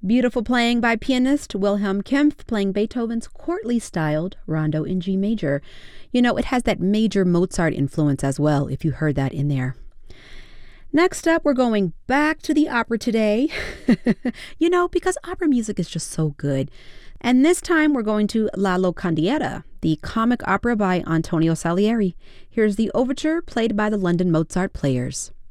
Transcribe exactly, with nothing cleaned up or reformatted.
Beautiful playing by pianist Wilhelm Kempff, playing Beethoven's courtly-styled Rondo in G major. You know, it has that major Mozart influence as well, if you heard that in there. Next up, we're going back to the opera today, you know, because opera music is just so good. And this time, we're going to La Locandiera, the comic opera by Antonio Salieri. Here's the overture played by the London Mozart Players.